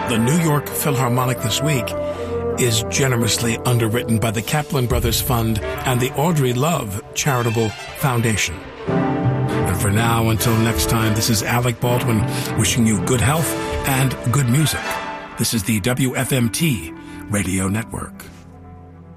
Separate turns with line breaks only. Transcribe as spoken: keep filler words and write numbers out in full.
The New York Philharmonic this week is generously underwritten by the Kaplan Brothers Fund and the Audrey Love Charitable Foundation. And for now, until next time, this is Alec Baldwin wishing you good health and good music. This is the W F M T Radio Network.